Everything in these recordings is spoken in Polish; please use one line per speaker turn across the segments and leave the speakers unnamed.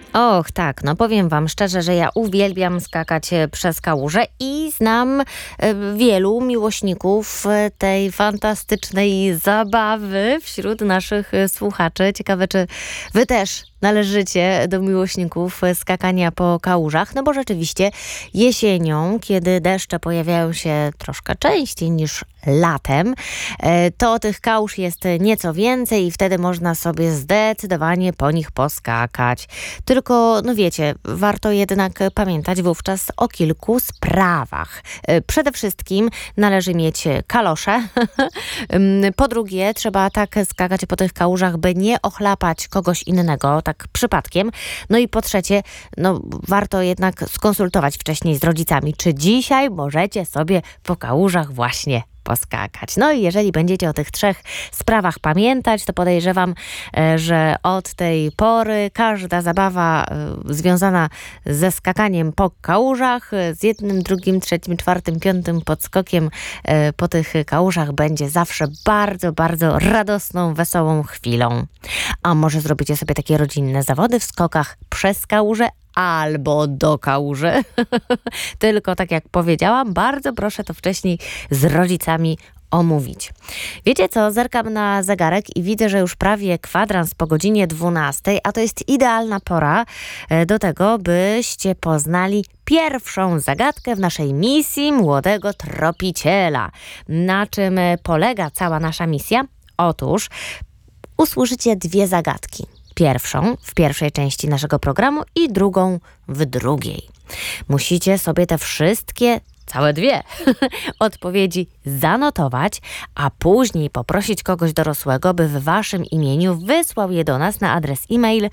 Och, tak, no powiem wam szczerze, że ja uwielbiam skakać przez kałuże i znam wielu miłośników tej fantastycznej zabawy wśród naszych słuchaczy. Ciekawe, czy wy też należycie do miłośników skakania po kałużach, no bo rzeczywiście jesienią, kiedy deszcze pojawiają się troszkę częściej niż latem, to tych kałuż jest nieco więcej i wtedy można sobie zdecydowanie po nich poskakać. Tylko, no wiecie, warto jednak pamiętać wówczas o kilku sprawach. Przede wszystkim należy mieć kalosze. Po drugie, trzeba tak skakać po tych kałużach, by nie ochlapać kogoś innego, tak przypadkiem. No i po trzecie, no warto jednak skonsultować wcześniej z rodzicami, czy dzisiaj możecie sobie po kałużach właśnie poskakać. No i jeżeli będziecie o tych trzech sprawach pamiętać, to podejrzewam, że od tej pory każda zabawa związana ze skakaniem po kałużach, z jednym, drugim, trzecim, czwartym, piątym podskokiem po tych kałużach będzie zawsze bardzo, bardzo radosną, wesołą chwilą. A może zrobicie sobie takie rodzinne zawody w skokach przez kałuże albo do kałuży. Tylko tak jak powiedziałam, bardzo proszę to wcześniej z rodzicami omówić. Wiecie co? Zerkam na zegarek i widzę, że już prawie kwadrans po godzinie 12, a to jest idealna pora do tego, byście poznali pierwszą zagadkę w naszej misji Młodego Tropiciela. Na czym polega cała nasza misja? Otóż usłyszycie dwie zagadki. Pierwszą w pierwszej części naszego programu i drugą w drugiej. Musicie sobie te wszystkie, całe dwie, odpowiedzi zanotować, a później poprosić kogoś dorosłego, by w waszym imieniu wysłał je do nas na adres e-mail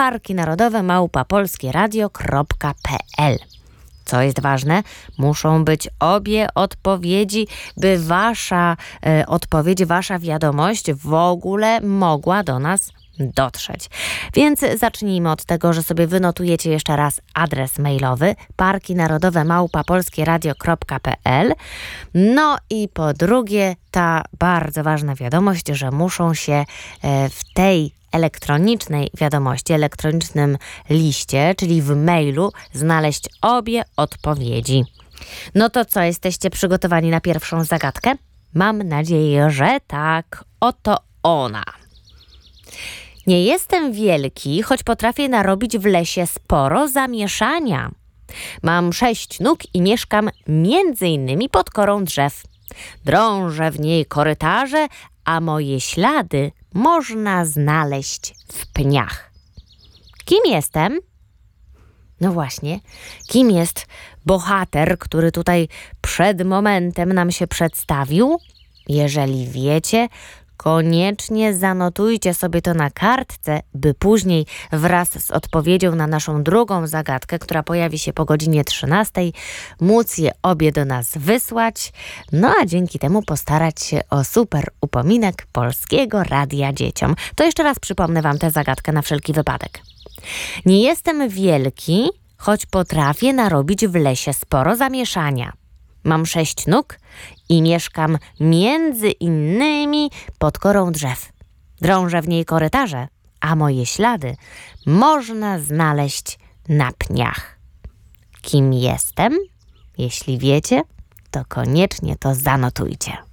parkinarodowe@polskieradio.pl. Co jest ważne, muszą być obie odpowiedzi, by wasza odpowiedź, wasza wiadomość w ogóle mogła do nas dotrzeć. Więc zacznijmy od tego, że sobie wynotujecie jeszcze raz adres mailowy parkinarodowe@polskieradio.pl. No i po drugie ta bardzo ważna wiadomość, że muszą się w tej elektronicznej wiadomości, elektronicznym liście, czyli w mailu znaleźć obie odpowiedzi. No to co, jesteście przygotowani na pierwszą zagadkę? Mam nadzieję, że tak. Oto ona. Nie jestem wielki, choć potrafię narobić w lesie sporo zamieszania. Mam 6 nóg i mieszkam między innymi pod korą drzew. Drążę w niej korytarze, a moje ślady można znaleźć w pniach. Kim jestem? No właśnie, kim jest bohater, który tutaj przed momentem nam się przedstawił? Jeżeli wiecie, koniecznie zanotujcie sobie to na kartce, by później wraz z odpowiedzią na naszą drugą zagadkę, która pojawi się po godzinie 13, móc je obie do nas wysłać. No a dzięki temu postarać się o super upominek Polskiego Radia dzieciom. To jeszcze raz przypomnę wam tę zagadkę na wszelki wypadek. Nie jestem wielki, choć potrafię narobić w lesie sporo zamieszania. Mam 6 nóg i mieszkam między innymi pod korą drzew. Drążę w niej korytarze, a moje ślady można znaleźć na pniach. Kim jestem? Jeśli wiecie, to koniecznie to zanotujcie.